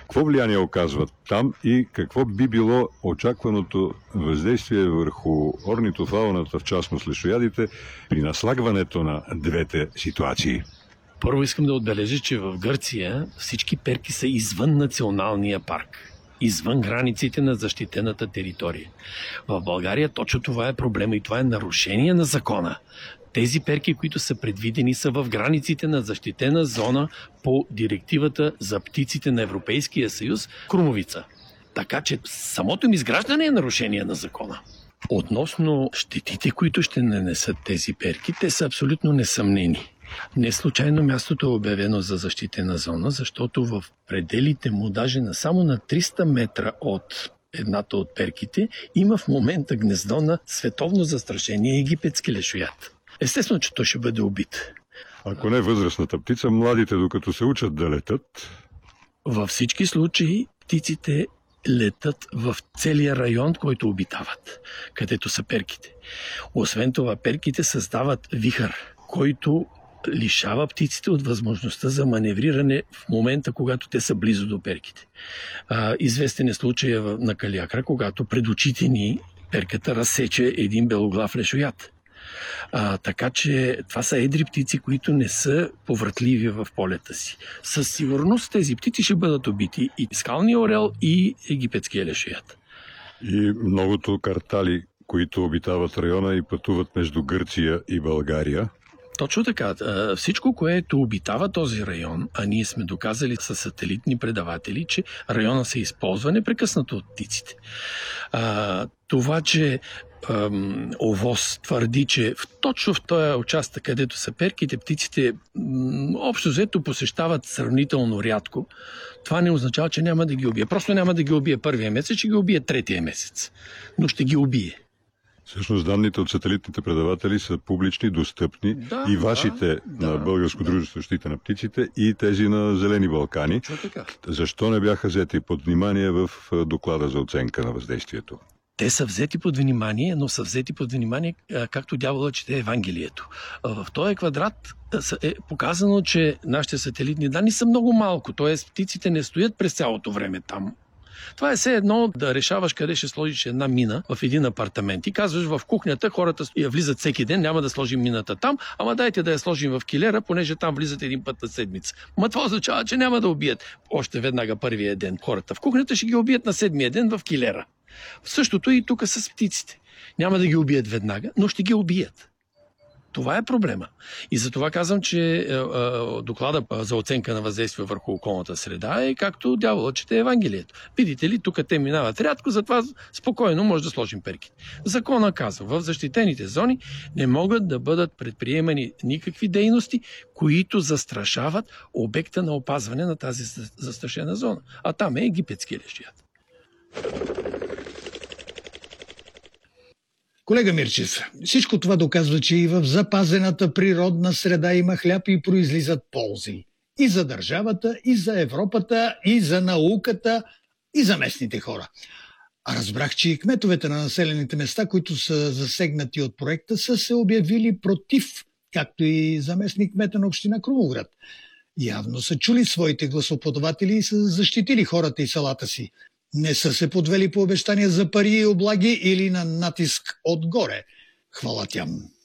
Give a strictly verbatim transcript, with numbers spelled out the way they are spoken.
Какво влияние оказват там и какво би било очакваното въздействие върху орнитофауната, в частност лешоядите, при наслагването на двете ситуации? Първо искам да отбележа, че в Гърция всички перки са извън националния парк, извън границите на защитената територия. В България точно това е проблема и това е нарушение на закона. Тези перки, които са предвидени, са в границите на защитена зона по директивата за птиците на Европейския съюз Крумовица. Така че самото им изграждане е нарушение на закона. Относно щетите, които ще нанесат тези перки, те са абсолютно несъмнени. Не случайно мястото е обявено за защитена зона, защото в пределите му, даже на само на триста метра от едната от перките, има в момента гнездо на световно застрашение египетски лешояд. Естествено, че той ще бъде убит. Ако не възрастната птица, младите, докато се учат да летат? Във всички случаи птиците летат в целия район, който обитават, където са перките. Освен това, перките създават вихър, който лишава птиците от възможността за маневриране в момента, когато те са близо до перките. А, известен е случая на Калиакра, когато пред очите ни перката разсече един белоглав лешояд. А, така че това са едри птици, които не са повратливи в полета си. Със сигурност тези птици ще бъдат убити и скалния орел, и египетския лешояд. И многото картали, които обитават района и пътуват между Гърция и България. Точно така. Всичко, което обитава този район, а ние сме доказали със сателитни предаватели, че района се използва непрекъснато от птиците. А, това, че ам, ОВОС твърди, че в, точно в този участък, където са перките, птиците м, общо взето посещават сравнително рядко, това не означава, че няма да ги убие. Просто няма да ги убие първия месец, ще ги убие третия месец. Но ще ги убие. Всъщност данните от сателитните предаватели са публични, достъпни, да, и вашите да, на Българско да. дружество защита на птиците, и тези на Зелени Балкани. Защо не бяха взети под внимание в доклада за оценка на въздействието? Те са взети под внимание, но са взети под внимание, както дявола чете Евангелието. В този квадрат е показано, че нашите сателитни данни са много малко, т.е. птиците не стоят през цялото време там. Това е все едно да решаваш къде ще сложиш една мина в един апартамент и казваш в кухнята, хората я влизат всеки ден, няма да сложим мината там, ама дайте да я сложим в килера, понеже там влизат един път на седмица. Ма това означава, че няма да убият още веднага първия ден хората в кухнята, ще ги убият на седмия ден в килера. Същото и тук с птиците. Няма да ги убият веднага, но ще ги убият. Това е проблема. И затова казвам, че е, е, доклада за оценка на въздействие върху околната среда е както дявола чете Евангелието. Видите ли, тук те минават рядко, затова спокойно може да сложим перки. Закона казва, в защитените зони не могат да бъдат предприемани никакви дейности, които застрашават обекта на опазване на тази застрашена зона. А там е египетския лешояд. Колега Мирчев, всичко това доказва, че и в запазената природна среда има хляб и произлизат ползи. И за държавата, и за Европата, и за науката, и за местните хора. А разбрах, че и кметовете на населените места, които са засегнати от проекта, са се обявили против, както и заместник кмета на община Крумовград. Явно са чули своите гласоподаватели и са защитили хората и селата си. Не са се подвели по обещания за пари и облаги или на натиск отгоре. Хвала тям.